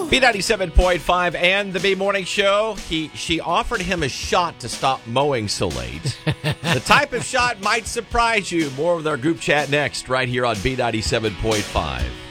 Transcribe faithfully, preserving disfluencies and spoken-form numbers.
B ninety-seven point five and the B Morning Show. He She offered him a shot to stop mowing so late. The type of shot might surprise you. More with our group chat next, right here on B ninety-seven point five.